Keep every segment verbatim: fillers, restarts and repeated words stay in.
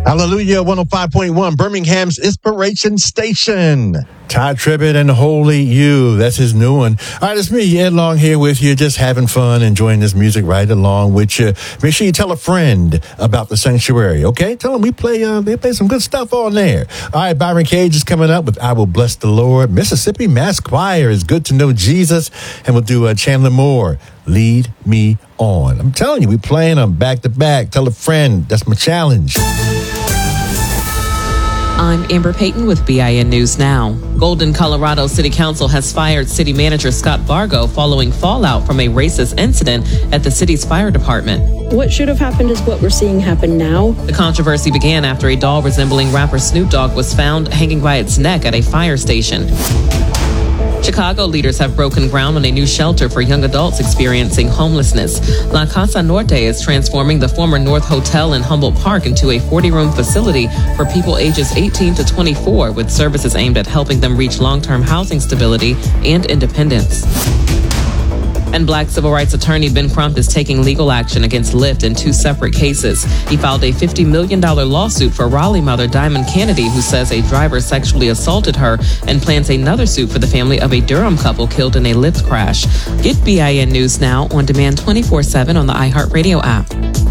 Hallelujah, one oh five point one, Birmingham's Inspiration Station. Ty Tribbett and Holy You. That's his new one. All right, it's me, Ed Long, here with you, just having fun, enjoying this music right along with you. Make sure you tell a friend about the sanctuary, okay? Tell them we play, uh, they play some good stuff on there. All right, Byron Cage is coming up with I Will Bless the Lord. Mississippi Mass Choir is Good to Know Jesus. And we'll do uh, Chandler Moore, Lead Me On. I'm telling you, we playing them back to back. Tell a friend. That's my challenge. I'm Amber Payton with B I N News Now. Golden, Colorado City Council has fired city manager Scott Vargo following fallout from a racist incident at the city's fire department. What should have happened is what we're seeing happen now. The controversy began after a doll resembling rapper Snoop Dogg was found hanging by its neck at a fire station. Chicago leaders have broken ground on a new shelter for young adults experiencing homelessness. La Casa Norte is transforming the former North Hotel in Humboldt Park into a forty-room facility for people ages eighteen to twenty-four, with services aimed at helping them reach long-term housing stability and independence. And Black civil rights attorney Ben Crump is taking legal action against Lyft in two separate cases. He filed a fifty million dollars lawsuit for Raleigh mother Diamond Kennedy, who says a driver sexually assaulted her, and plans another suit for the family of a Durham couple killed in a Lyft crash. Get B I N News Now on demand twenty-four seven on the iHeartRadio app.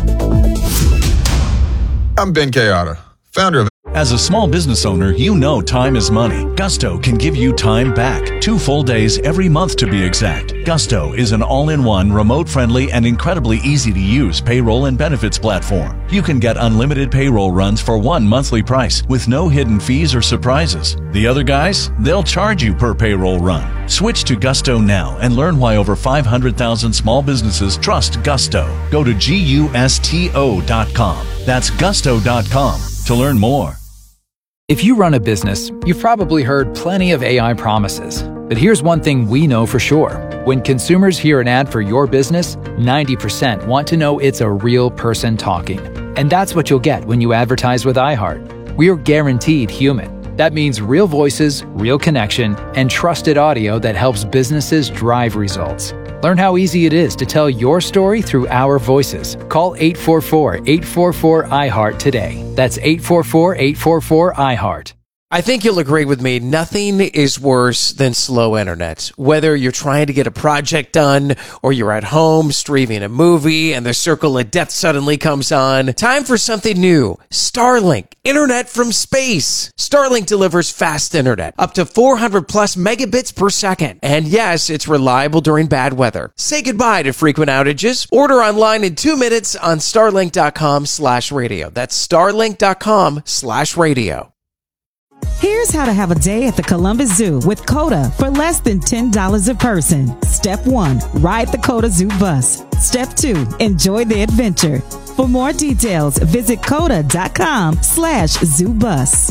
I'm Ben Kayada, founder of As a small business owner, you know time is money. Gusto can give you time back. Two full days every month to be exact. Gusto is an all-in-one, remote-friendly, and incredibly easy-to-use payroll and benefits platform. You can get unlimited payroll runs for one monthly price with no hidden fees or surprises. The other guys, they'll charge you per payroll run. Switch to Gusto now and learn why over five hundred thousand small businesses trust Gusto. Go to gusto dot com. That's gusto dot com to learn more. If you run a business, you've probably heard plenty of A I promises. But here's one thing we know for sure. When consumers hear an ad for your business, ninety percent want to know it's a real person talking. And that's what you'll get when you advertise with iHeart. We're guaranteed human. That means real voices, real connection, and trusted audio that helps businesses drive results. Learn how easy it is to tell your story through our voices. Call eight four four, eight four four, I heart today. That's eight four four, eight four four, I heart. I think you'll agree with me. Nothing is worse than slow internet. Whether you're trying to get a project done or you're at home streaming a movie and the circle of death suddenly comes on. Time for something new. Starlink. Internet from space. Starlink delivers fast internet. Up to four hundred plus megabits per second. And yes, it's reliable during bad weather. Say goodbye to frequent outages. Order online in two minutes on starlink.com slash radio. That's starlink.com slash radio. Here's how to have a day at the Columbus Zoo with CODA for less than ten dollars a person. Step one, ride the CODA Zoo bus. Step two, enjoy the adventure. For more details, visit coda.com slash zoo bus.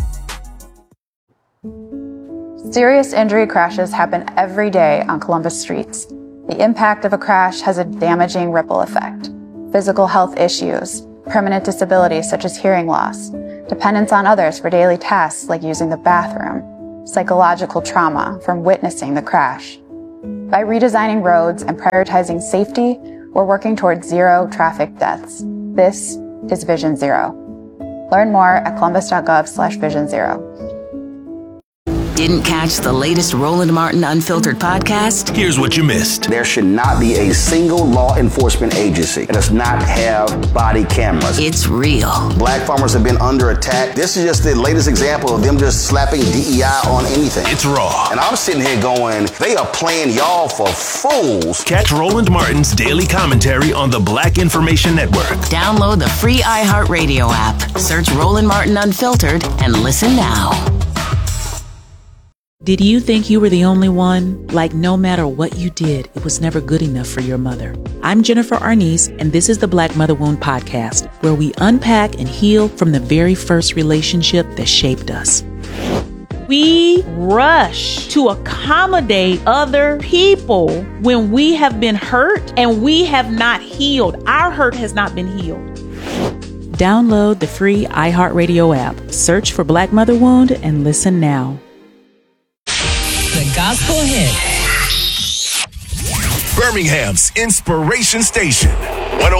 Serious injury crashes happen every day on Columbus streets. The impact of a crash has a damaging ripple effect. Physical health issues, permanent disabilities such as hearing loss, dependence on others for daily tasks like using the bathroom, psychological trauma from witnessing the crash. By redesigning roads and prioritizing safety, we're working towards zero traffic deaths. This is Vision Zero. Learn more at columbus.gov slash vision zero. Didn't catch the latest Roland Martin Unfiltered podcast? Here's what you missed. There should not be a single law enforcement agency that does not have body cameras. It's real. Black farmers have been under attack. This is just the latest example of them just slapping D E I on anything. It's raw. And I'm sitting here going, they are playing y'all for fools. Catch Roland Martin's daily commentary on the Black Information Network. Download the free iHeartRadio app. Search Roland Martin Unfiltered and listen now. Did you think you were the only one? Like no matter what you did, it was never good enough for your mother. I'm Jennifer Arnice, and this is the Black Mother Wound Podcast, where we unpack and heal from the very first relationship that shaped us. We rush to accommodate other people when we have been hurt and we have not healed. Our hurt has not been healed. Download the free iHeartRadio app. Search for Black Mother Wound and listen now. The Gospel Hit. Birmingham's Inspiration Station. one oh